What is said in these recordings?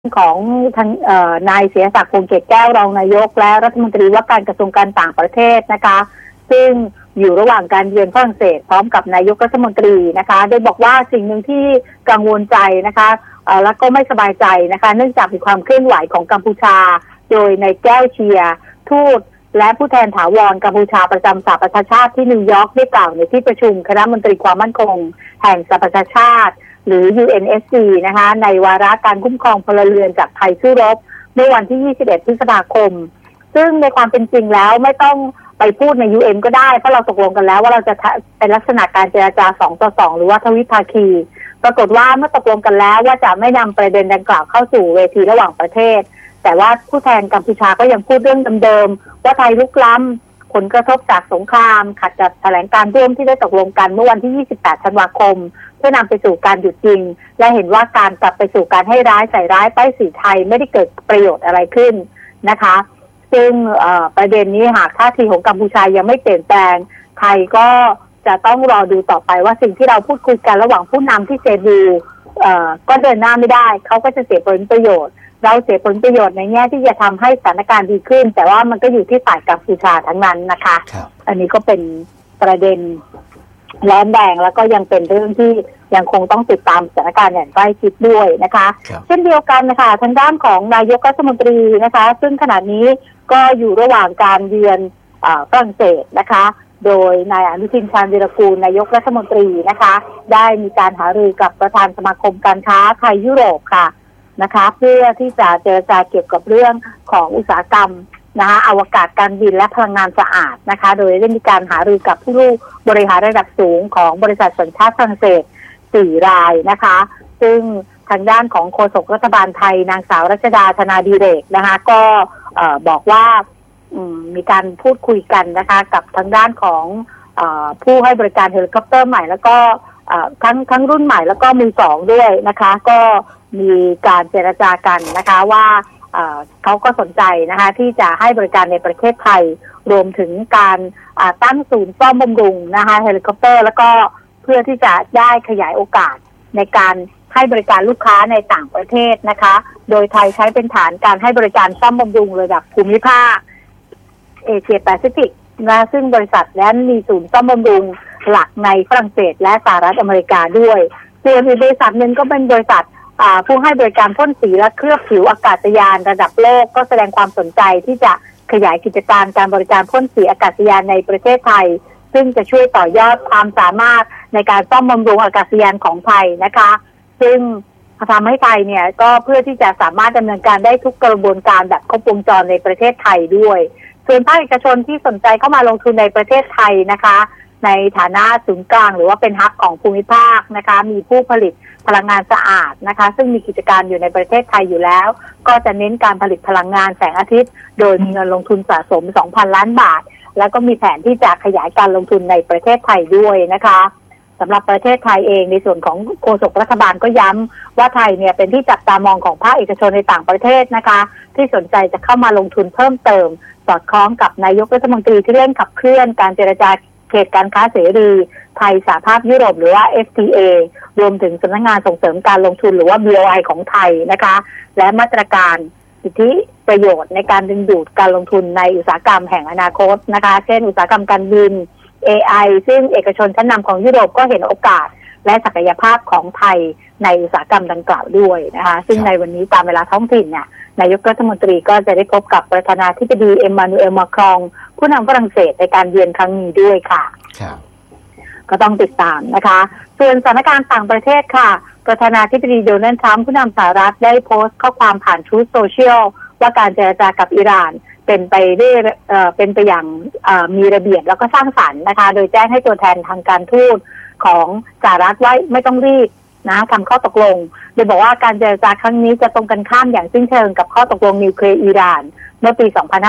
ของทางนายเสียศักดิ์ คงเกตแก้วรองนายกและรัฐมนตรีว่าการกระทรวงการต่างประเทศนะคะซึ่งอยู่ระหว่างการเยือนฝรั่งเศสพร้อมกับนายกรัฐมนตรีนะคะโดยบอกว่าสิ่งหนึ่งที่กังวลใจนะคะแล้วก็ไม่สบายใจนะคะเนื่องจากมีความเคลื่อนไหวของกัมพูชาโดยนายแก้วเชียร์ทูตและผู้แทนถาวรกัมพูชาประจำสหประชาชาติที่นิวยอร์กได้กล่าวในที่ประชุมคณะมนตรีความมั่นคงแห่งสหประชาชาติหรือ UNSC นะคะในวาระการคุ้มครองพลเรือนจากภัยสู้รบเมื่อวันที่ 21 พฤษภาคมซึ่งในความเป็นจริงแล้วไม่ต้องไปพูดใน UN ก็ได้เพราะเราตกลงกันแล้วว่าเราจะเป็นลักษณะการเจรจา2 ต่อ 2หรือว่าทวิภาคีปรากฏว่าเมื่อตกลงกันแล้วว่าจะไม่นำประเด็นดังกล่าวเข้าสู่เวทีระหว่างประเทศแต่ว่าผู้แทนกัมพูชาก็ยังพูดเรื่องเดิมๆว่าไทยลุกล้ำผลกระทบจากสงครามขัดกับแถลงการร่วมที่ได้ตกลงกันเมื่อวันที่ 28 ธันวาคมเพื่อนำไปสู่การหยุดยิงและเห็นว่าการกลับไปสู่การให้ร้ายใส่ร้ายป้ายสีไทยไม่ได้เกิดประโยชน์อะไรขึ้นนะคะซึ่งประเด็นนี้หากท่าทีของกัมพูชายังไม่เปลี่ยนแปลงไทยก็จะต้องรอดูต่อไปว่าสิ่งที่เราพูดคุยกันระหว่างผู้นำที่เซบูก็เดินหน้าไม่ได้เขาก็จะเสียผลประโยชน์เราเสียผลประโยชน์ในแง่ที่จะทำให้สถานการณ์ดีขึ้นแต่ว่ามันก็อยู่ที่ฝ่ายกัมพูชาทั้งนั้นนะคะอันนี้ก็เป็นประเด็นร้อนแรงแล้วก็ยังเป็นเรื่องที่ยังคงต้องติดตามสถานการณ์อย่างใกล้ชิดด้วยนะคะเช่นเดียวกันนะคะทางด้านของนายกรัฐมนตรีนะคะซึ่งขณะนี้ก็อยู่ระหว่างการเยือนฝรั่งเศสนะคะโดยนายอนุทินชาญวีรกูลนายกรัฐมนตรีนะคะได้มีการหารือกับประธานสมาคมการค้าไทยยุโรปค่ะนะคะเพื่อที่จะเจรจาเกี่ยวกับเรื่องของอุตสาหกรรมนะคะอวกาศการบินและพลังงานสะอาดนะคะโดยได้มีการหารือกับผู้บริหารระดับสูงของบริษัทสัญชาติฝรั่งเศส4 รายนะคะซึ่งทางด้านของโฆษกรัฐบาลไทยนางสาวรัชดาธนาดิเรกนะคะก็บอกว่ามีการพูดคุยกันนะคะกับทางด้านของผู้ให้บริการเฮลิคอปเตอร์ใหม่แล้วก็ทั้งรุ่นใหม่แล้วก็มือสองด้วยนะคะก็มีการเจรจากันนะคะว่าเขาก็สนใจนะคะที่จะให้บริการในประเทศไทยรวมถึงการตั้งศูนย์ซ่อมบำรุงนะคะเฮลิคอปเตอร์แล้วก็เพื่อที่จะได้ขยายโอกาสในการให้บริการลูกค้าในต่างประเทศนะคะโดยไทยใช้เป็นฐานการให้บริการซ่อมบำรุงระดับภูมิภาคเอเชียแปซิฟิกนะซึ่งบริษัทนั้นมีศูนย์ซ่อมบำรุงหลักในฝรั่งเศสและสหรัฐอเมริกาด้วยส่วนอีกบริษัทหนึ่งก็เป็นบริษัทผู้ให้บริการพ่นสีและเคลือบผิวอากาศยานระดับโลกก็แสดงความสนใจที่จะขยายกิจการบริการพ่นสีอากาศยานในประเทศไทยซึ่งจะช่วยต่อยอดความสามารถในการซ่อมบำรุงอากาศยานของไทยนะคะซึ่งทำให้ไทยเนี่ยก็เพื่อที่จะสามารถดำเนินการได้ทุกกระบวนการแบบครบวงจรในประเทศไทยด้วยส่วนภาคเอกชนที่สนใจเข้ามาลงทุนในประเทศไทยนะคะในฐานะศูนย์กลางหรือว่าเป็นฮับของภูมิภาคนะคะมีผู้ผลิตพลังงานสะอาดนะคะซึ่งมีกิจการอยู่ในประเทศไทยอยู่แล้วก็จะเน้นการผลิตพลังงานแสงอาทิตย์โดยมีเงินลงทุนสะสม 2,000 ล้านบาทแล้วก็มีแผนที่จะขยายการลงทุนในประเทศไทยด้วยนะคะสำหรับประเทศไทยเองในส่วนของโฆษกรัฐบาลก็ย้ำว่าไทยเนี่ยเป็นที่จับตามองของภาคเอกชนในต่างประเทศนะคะที่สนใจจะเข้ามาลงทุนเพิ่มเติมสอดคล้องกับนายกรัฐมนตรีที่เร่งขับเคลื่อนการเจรจาเขตการค้าเสรีไทยสหภาพยุโรปหรือว่า FTA รวมถึงสำนักงานส่งเสริมการลงทุนหรือว่า BOI ของไทยนะคะและมาตรการสิทธิประโยชน์ในการดึงดูดการลงทุนในอุตสาหกรรมแห่งอนาคตนะคะเช่นอุตสาหกรรมการบิน AI ซึ่งเอกชนชั้นนำของยุโรปก็เห็นโอกาสและศักยภาพของไทยในอุตสาหกรรมดังกล่าวด้วยนะคะซึ่งในวันนี้ตามเวลาท้องถิ่นเนี่ยนายกรัฐมนตรีก็จะได้พบกับประธานาธิบดีเอ็มมานูเอล มาครองผู้นำฝรั่งเศสในการเยือนครั้งนี้ด้วยค่ะก็ต้องติดตามนะคะส่วนสถานการณ์ต่างประเทศค่ะประธานาธิบดีโดนัลด์ทรัมป์ผู้นำสหรัฐได้โพสต์ข้อความผ่านทรูธโซเชียลว่าการเจรจากับอิหร่านเป็นไปอย่างมีระเบียบแล้วก็สร้างสรรค์นะคะโดยแจ้งให้ตัวแทนทางการทูตของสหรัฐว่าไม่ต้องรีบนะทำข้อตกลงโดยบอกว่าการเจรจาครั้งนี้จะตรงกันข้ามอย่างสิ้นเชิงกับข้อตกลงนิวเคลียร์อิหร่านเมื่อปี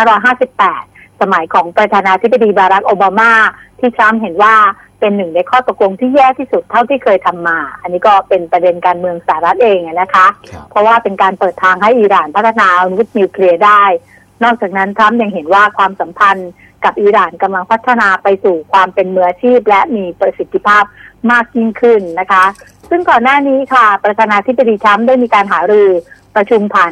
2558 สมัยของประธานาธิบดีบารักโอบามาที่ทรัมป์เห็นว่าเป็นหนึ่งในข้อตกลงที่แย่ที่สุดเท่าที่เคยทำมาอันนี้ก็เป็นประเด็นการเมืองสหรัฐเองนะคะเพราะว่าเป็นการเปิดทางให้อิหร่านพัฒนาอาวุธนิวเคลียร์ได้นอกจากนั้นทรัมป์ยังเห็นว่าความสัมพันธ์กับอิหร่านกำลังพัฒนาไปสู่ความเป็นมืออาชีพและมีประสิทธิภาพมากยิ่งขึ้นนะคะซึ่งก่อนหน้านี้ค่ะประธานาธิบดีทรัมป์ได้มีการหารือประชุมผ่าน